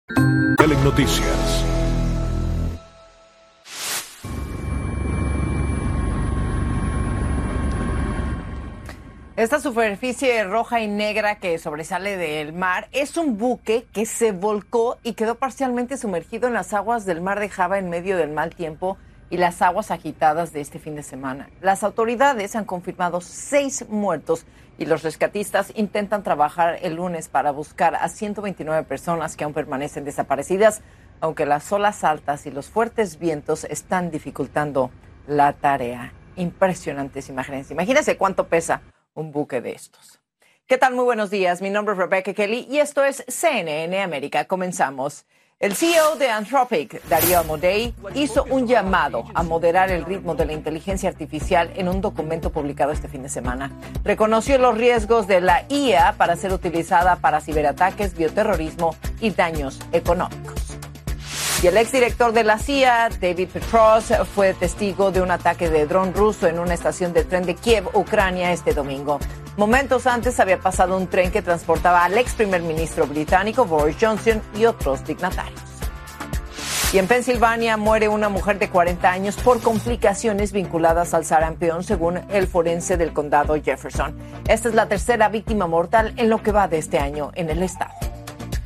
Noticias. Esta superficie roja y negra que sobresale del mar es un buque que se volcó y quedó parcialmente sumergido en las aguas del mar de Java en medio del mal tiempo y las aguas agitadas de este fin de semana. Las autoridades han confirmado 6 muertos y los rescatistas intentan trabajar el lunes para buscar a 129 personas que aún permanecen desaparecidas, aunque las olas altas y los fuertes vientos están dificultando la tarea. Impresionantes imágenes. Imagínense cuánto pesa un buque de estos. ¿Qué tal? Muy buenos días. Mi nombre es Rebecca Kelly y esto es CNN América. Comenzamos. El CEO de Anthropic, Darío Amodei, hizo un llamado a moderar el ritmo de la inteligencia artificial en un documento publicado este fin de semana. Reconoció los riesgos de la IA para ser utilizada para ciberataques, bioterrorismo y daños económicos. Y el exdirector de la CIA, David Petros, fue testigo de un ataque de dron ruso en una estación de tren de Kiev, Ucrania, este domingo. Momentos antes había pasado un tren que transportaba al ex primer ministro británico Boris Johnson y otros dignatarios. Y en Pensilvania muere una mujer de 40 años por complicaciones vinculadas al sarampión, según el forense del condado Jefferson. Esta es la tercera víctima mortal en lo que va de este año en el estado.